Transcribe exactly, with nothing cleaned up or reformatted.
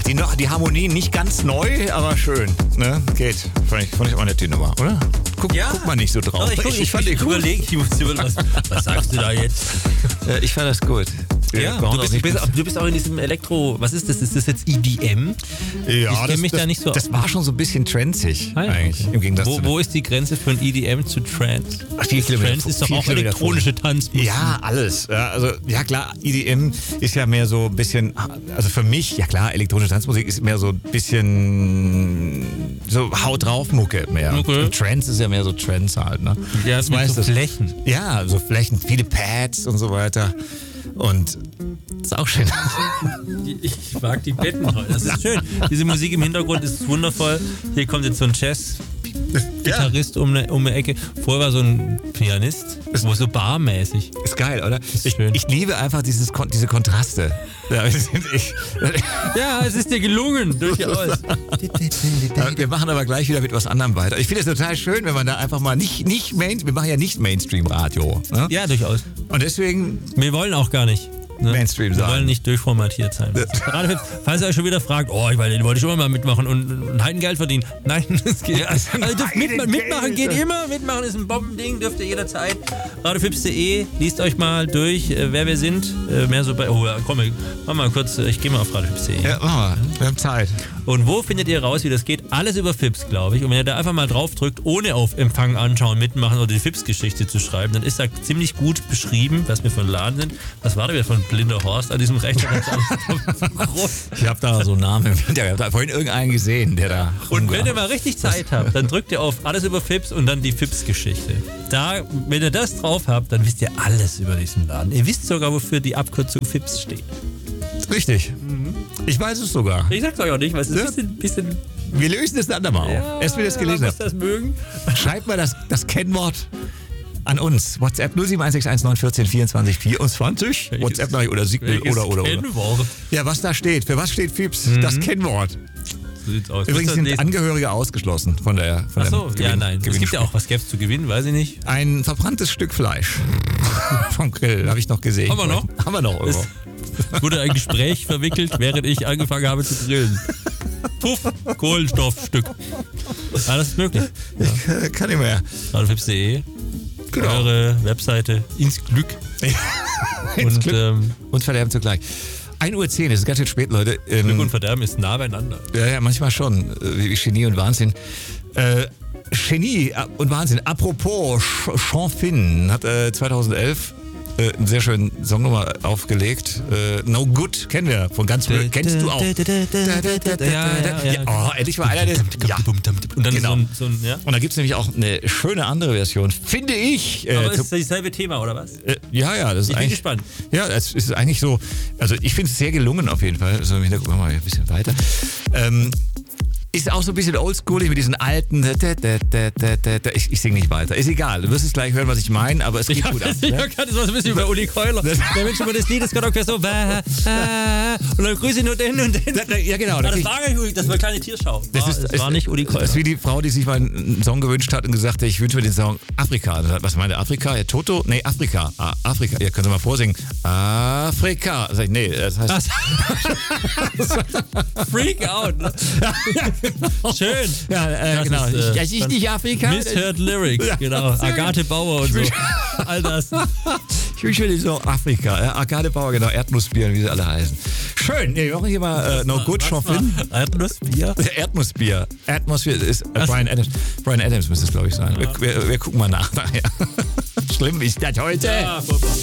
Die, noch, die Harmonien nicht ganz neu, aber schön. Ne? Geht. Fand ich, fand ich auch eine nette Nummer, oder? Guck, ja. guck mal nicht so drauf. Doch, ich, guck, ich, ich, fand ich überlege, ich muss was, was sagst du da jetzt? Ja, ich fand das gut. Ja, du bist, bist, du bist auch in diesem Elektro, was ist das? Ist das jetzt E D M? Ja, ich das, mich das, da nicht so das war schon so ein bisschen transig ah, ja, eigentlich. Okay. Im Gegensatz wo, zu wo ist die Grenze von E D M zu Trance? Ach, vier Kilometer. Trance ist doch auch elektronische Tanzmusik. Ja, alles. Ja, also, ja klar, E D M ist ja mehr so ein bisschen, also für mich, ja klar, elektronische Tanzmusik ist mehr so ein bisschen so Haut drauf Mucke mehr. Okay. Und Trance ist ja mehr so Trance halt, ne? Ja, das meist so Flächen. Ja, so Flächen, viele Pads und so weiter. Und das ist auch schön. Ich mag die Betten heute. Das ist schön. Diese Musik im Hintergrund ist wundervoll. Hier kommt jetzt so ein Jazz-Gitarrist ja. um, eine, um eine Ecke. Vorher war so ein Pianist. Wo so barmäßig. Ist geil, oder? Ist ich, schön. ich liebe einfach dieses, diese Kontraste. Ja, ich, ja, es ist dir gelungen, durchaus. Wir machen aber gleich wieder mit was anderem weiter. Ich finde es total schön, wenn man da einfach mal nicht, nicht Main, wir machen ja nicht Mainstream-Radio. Ne? Ja, durchaus. Und deswegen... Wir wollen auch gar nicht. Ne? Mainstream Wir sein. wollen nicht durchformatiert sein. Gerade falls ihr euch schon wieder fragt, oh, ich wollte ich immer mal mitmachen und, und Heidengeld verdienen. Nein, das geht ja, also mitmachen, mitmachen geht immer. Mitmachen ist ein Bombending, dürft ihr jederzeit. radio fips punkt de, liest euch mal durch, äh, wer wir sind. Äh, mehr so bei, oh, komm, mach mal kurz, ich gehe mal auf radio fips punkt de. Ja, mach mal, wir haben Zeit. Und wo findet ihr raus, wie das geht? Alles über Fips, glaube ich. Und wenn ihr da einfach mal drauf drückt, ohne auf Empfang anschauen, mitmachen oder die Fips-Geschichte zu schreiben, dann ist da ziemlich gut beschrieben, was wir von Laden sind. Was war da wieder von Blinder Horst an diesem Rechner? Ich habe da so einen Namen im Hintergrund. Ich habe da vorhin irgendeinen gesehen, der da Und wenn ihr mal richtig Zeit habt, dann drückt ihr auf alles über Fips und dann die Fips-Geschichte. Da, wenn ihr das drauf habt, dann wisst ihr alles über diesen Laden. Ihr wisst sogar, wofür die Abkürzung Fips steht. Richtig. Mhm. Ich weiß es sogar. Ich sag's euch auch nicht, weil es ist ein bisschen, bisschen... Wir lösen es ein andermal ja, auf. Erst wenn ihr es gelesen habt. das mögen. Schreibt mal das, das Kennwort an uns. WhatsApp null sieben eins sechs eins neun eins vier vierundzwanzig vierundzwanzig. WhatsApp oder Signal oder oder oder. Kennwort? Ja, was da steht. Für was steht Fips? Mhm. Das Kennwort. So sieht's aus. Übrigens sind Angehörige ausgeschlossen von der von Achso, der ja, nein. Es gibt ja auch, was gäbe es zu gewinnen, weiß ich nicht. Ein verbranntes Stück Fleisch vom Grill, habe ich noch gesehen. Haben wir noch? Haben wir noch. Irgendwo. Es wurde ein Gespräch verwickelt, während ich angefangen habe zu grillen. Puff, Kohlenstoffstück. Ah, das ist möglich. Ja. Ich kann nicht mehr. radio fips punkt de. Genau. Eure Webseite ins Glück. ins und, Glück. Ähm, und Verderben zugleich. ein Uhr zehn, es ist ganz schön spät, Leute. Ähm, Glück und Verderben ist nah beieinander. Ja, ja, manchmal schon. Wie Genie und Wahnsinn. Äh, Genie und Wahnsinn. Apropos, Sean Finn hat äh, zweitausendelf äh, einen sehr schönen Song nochmal aufgelegt. Äh, No Good, kennen wir von ganz früh. Kennst du auch? Ja, ja, ja. Oh, endlich mal einer, der... Ja. Und dann Genau. so ein, so ein ja? Und da gibt es nämlich auch eine schöne andere Version, finde ich. Äh, Aber ist zu, das dasselbe Thema, oder was? äh, ja, ja, das ist Ich bin eigentlich... gespannt. Ja, es ist eigentlich so, also ich finde es sehr gelungen auf jeden Fall. Also im Hintergrund machen wir mal ein bisschen weiter. Ähm, ist auch so ein bisschen oldschoolig mit diesen alten... Ich, ich singe nicht weiter. Ist egal, du wirst es gleich hören, was ich meine, aber es geht Ich gut habe an. das nicht erkannt, das war so ein bisschen wie bei Uli Keuler. Der Mensch über das Lied, das kann auch so... Und dann grüße ich nur den und den. Ja, genau. Aber Da das krieg- war gar nicht Uli, das war eine kleine Tierschau. Das War- ist, es war nicht Uli Das Keuler. ist wie die Frau, die sich mal einen Song gewünscht hat und gesagt hat, ich wünsche mir den Song Afrika. Und dann hat, was meint er? Afrika? Ja, Toto? Nee, Afrika. Ah, Afrika. Ja, können Sie mal vorsingen. Afrika. Sag ich, nee, das heißt... Freak out. Ne? Schön. Ja, äh, Das genau. ist, äh, das ist nicht Afrika. Misheard Lyrics, Ja, genau. sehr Agathe Bauer und so. All das. Ich wünsche mir den Song Afrika. Ja, Arcade Bauer, genau. Erdnussbier, wie sie alle heißen. Schön. Nee, wir machen hier mal äh, No Good, Sean Finn. Erdnussbier? Erdnussbier. Atmosphere ist äh, Brian Adams. Brian Adams müsste es, glaube ich, sein. Wir, wir, wir gucken mal nach nachher. Schlimm ist das heute. Ja, vorbei.